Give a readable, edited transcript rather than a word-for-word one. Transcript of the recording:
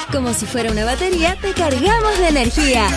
Como si fuera una batería, te cargamos de energía.